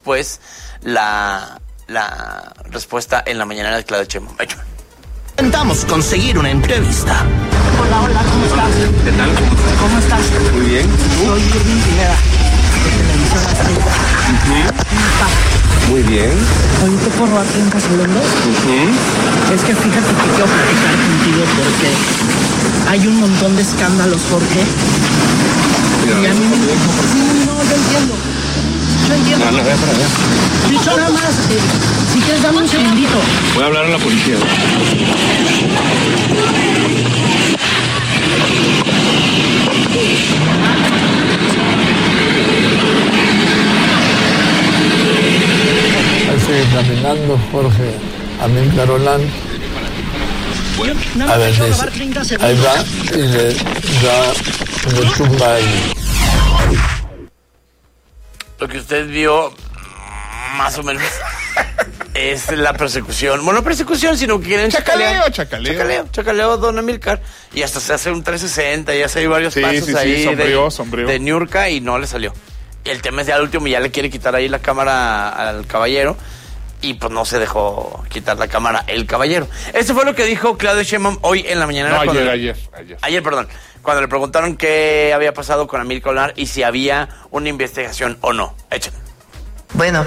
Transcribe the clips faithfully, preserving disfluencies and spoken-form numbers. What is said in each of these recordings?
después la, la respuesta en la mañanera de Claudia Sheinbaum. Intentamos conseguir una entrevista. Hola, hola, ¿cómo estás? ¿Qué tal? ¿Cómo estás? ¿Cómo estás? Muy bien. ¿Tú? Soy Irving Pineda, de Televisión Azteca. Uh-huh. ¿Cómo estás? Muy bien. Oye, ¿te puedo robar treinta segundos? Uh-huh. Es que fíjate que quiero platicar contigo porque hay un montón de escándalos, Jorge. Mira, y a mí me... Sí, no, yo entiendo. Yo entiendo. No, no, ve para allá. Dicho nada más, eh, si quieres dame un segundito. Voy a hablar a la policía. Ahí sigue caminando Jorge Amílcar Olán. A ver, dice, ahí va y le da, le tumba ahí. Lo que usted vio, más o menos, es la persecución. Bueno, no persecución, sino que quieren chacaleo, chacaleo. Chacaleo, chacaleo, don Amílcar. Y hasta se hace un trescientos sesenta, y hace varios sí, pasos sí, ahí sí, sombrío, de, sombrío. de Niurka y no le salió. Y el tema es ya al último, ya le quiere quitar ahí la cámara al caballero. Y pues no se dejó quitar la cámara el caballero. Eso fue lo que dijo Claudia Sheinbaum hoy en la mañana. No, ayer, le, ayer, ayer. Ayer, perdón. Cuando le preguntaron qué había pasado con Amílcar Olán y si había una investigación o no. Échenle. Bueno,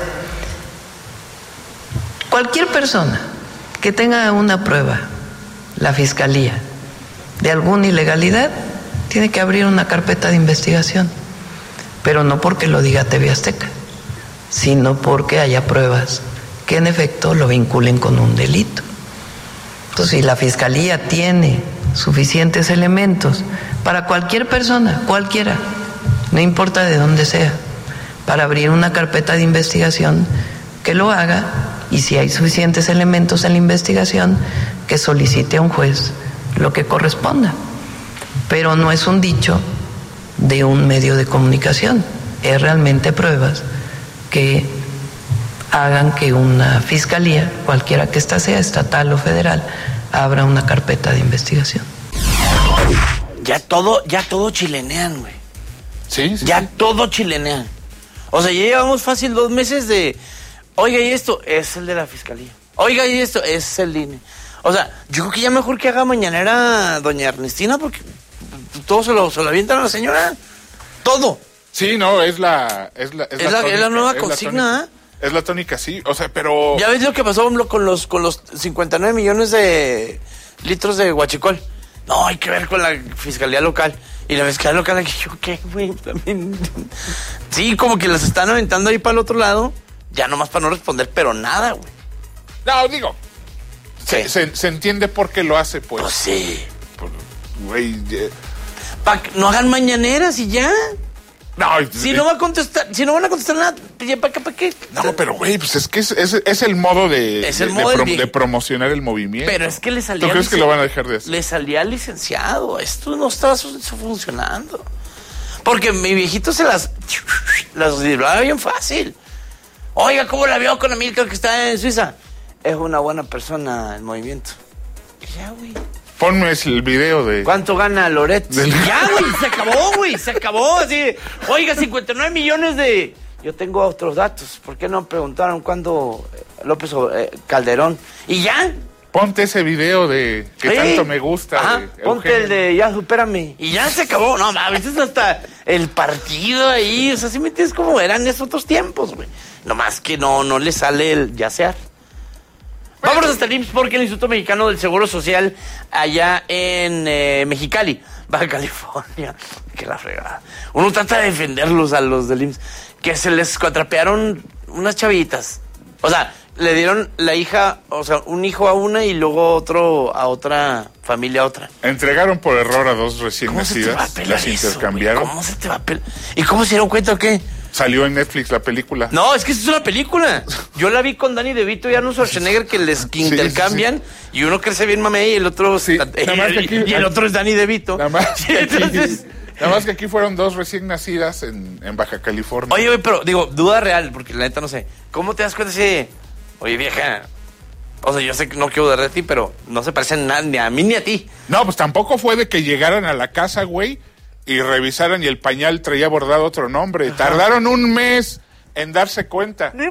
cualquier persona que tenga una prueba, la Fiscalía, de alguna ilegalidad, tiene que abrir una carpeta de investigación. Pero no porque lo diga T V Azteca, sino porque haya pruebas que en efecto lo vinculen con un delito. Entonces, si la Fiscalía tiene suficientes elementos para cualquier persona, cualquiera, no importa de dónde sea, para abrir una carpeta de investigación, que lo haga, y si hay suficientes elementos en la investigación, que solicite a un juez lo que corresponda. Pero no es un dicho de un medio de comunicación, es realmente pruebas que hagan que una fiscalía, cualquiera que ésta sea, estatal o federal, abra una carpeta de investigación. Ya todo, ya todo chilenean, güey. Sí, sí. Ya sí. todo chilenean. O sea, ya llevamos fácil dos meses de, oiga, y esto es el de la fiscalía. Oiga, y esto es el I N E. O sea, yo creo que ya mejor que haga mañanera doña Ernestina, porque todo se lo, se lo avientan a la señora. Todo. Sí, no, es la... Es la, es Es la, la, tónica, es la nueva es consigna, la tónica, ¿eh? Es la tónica, sí. O sea, pero... Ya ves lo que pasó con los, con los cincuenta y nueve millones de litros de huachicol. No, hay que ver con la fiscalía local. Y la fiscalía local, aquí, yo, ¿qué, güey? También. Sí, como que las están aventando ahí para el otro lado. Ya nomás para no responder, pero nada, güey. No, digo... Sí. Se, se, se entiende por qué lo hace, pues. Pues sí. Por, güey... eh, Pa que no hagan mañaneras y ya. No, Si no va a contestar, si no van a contestar nada, ¿para qué? ¿Para qué? No, pero güey, pues es que es, es, es el modo de, Es el de, modo de, del pro, vie- de promocionar el movimiento. Pero es que le salía... ¿Tú crees que licen- lo van a dejar de hacer? Le salía al licenciado. Esto no está su- su- funcionando. Porque mi viejito se las... Las libraba bien fácil. Oiga, ¿cómo la vio con Amílcar que está en Suiza? Es una buena persona el movimiento. Y ya, güey. Ponme el video de... ¿Cuánto gana Loret? Del- Ya, güey, se acabó, güey, se acabó. Así, oiga, cincuenta y nueve millones de... Yo tengo otros datos. ¿Por qué no preguntaron cuándo López eh, Calderón? ¿Y ya? Ponte ese video de que Sí. tanto me gusta. Ajá, de ponte Eugenio. el de ya, supérame. Y ya se acabó. No, a veces hasta el partido ahí. O sea, si me entiendes cómo eran esos otros tiempos, güey. Nomás que no, no le sale el yacear. Vámonos hasta el I M S S porque el Instituto Mexicano del Seguro Social allá en eh, Mexicali, Baja California, que la fregada. Uno trata de defenderlos a los del I M S S, que se les cuatrapearon unas chavitas. O sea, le dieron la hija, o sea, un hijo a una y luego otro a otra familia a otra. Entregaron por error a dos recién ¿Cómo se te va a nacidas, pelar las eso, intercambiaron. güey? ¿Cómo se te va a pelar? ¿Y cómo se dieron cuenta o qué? Salió en Netflix la película. No, es que es una película. Yo la vi con Danny DeVito y Arnold Schwarzenegger que les que Sí, intercambian sí, y uno crece bien mamey y el otro Sí, eh, nada más que aquí- y el otro es Danny DeVito. Nada más, Sí, que aquí, entonces, nada más que aquí fueron dos recién nacidas en, en Baja California. oye, güey, pero digo, duda real, porque la neta no sé. ¿Cómo te das cuenta si, oye, vieja? O sea, yo sé que no quiero dudar de ti, pero no se parecen nada ni a mí ni a ti. No, pues tampoco fue de que llegaran a la casa, güey, y revisaran y el pañal traía bordado otro nombre. Ajá. Tardaron un mes en darse cuenta.